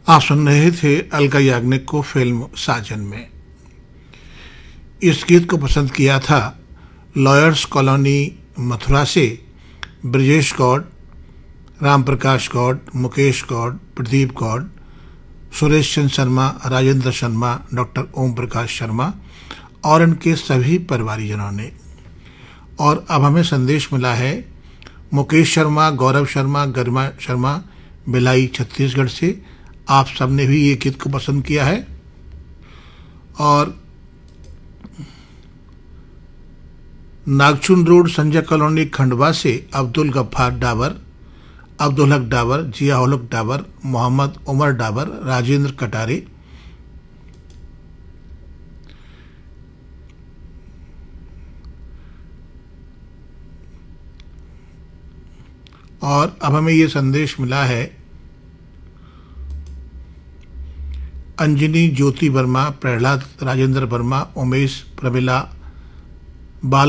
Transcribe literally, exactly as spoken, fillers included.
आप सुन रहे थे अलका याग्निक को फिल्म साजन में। इस गीत को पसंद किया था लॉयर्स कॉलोनी मथुरा से ब्रजेश गौड़, राम प्रकाश गौड़, मुकेश गौड़, प्रदीप गौड़, सुरेश चंद्र शर्मा, राजेंद्र शर्मा, डॉक्टर ओम प्रकाश शर्मा और इनके सभी परिवारजनों ने। और अब हमें संदेश मिला है मुकेश शर्मा, गौरव शर्मा, गरिमा शर्मा, भिलाई छत्तीसगढ़ से। आप सबने भी ये गीत को पसंद किया है। और नागचुन रोड, संजय कॉलोनी, खंडवा से अब्दुल गफ्फार डाबर, अब्दुल हक डाबर, जिया उल हक डाबर, मोहम्मद उमर डाबर, राजेंद्र कटारे, और अब हमें ये संदेश मिला है अंजनी ज्योति वर्मा, प्रहलाद राजेंद्र वर्मा, उमेश, प्रमिला, बाल